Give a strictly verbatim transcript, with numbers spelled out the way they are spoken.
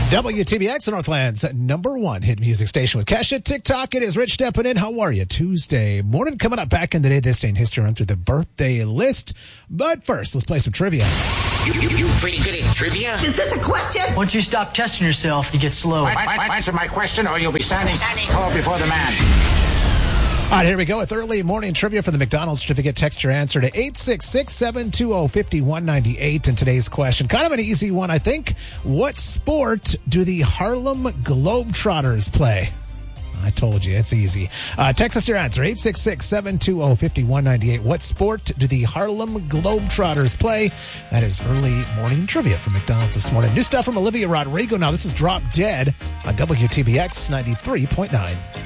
W T B X, Northland's number one hit music station with Kesha. TikTok, it is Rich stepping in. How are you? Tuesday morning. Coming up back in the day, this day in history, run through the birthday list. But first, let's play some trivia. You, you, you pretty good at trivia? Is this a question? Once you stop testing yourself, you get slow. I, I, I answer my question or you'll be standing, standing tall before the man. All right, here we go with early morning trivia for the McDonald's certificate. Text your answer to eight six six, seven two zero, five one nine eight. And today's question, kind of an easy one, I think. What sport do the Harlem Globetrotters play? I told you, it's easy. Uh, text us your answer, eight six six, seven two zero, five one nine eight. What sport do the Harlem Globetrotters play? That is early morning trivia from McDonald's this morning. New stuff from Olivia Rodrigo. Now, this is Drop Dead on W T B X ninety-three point nine.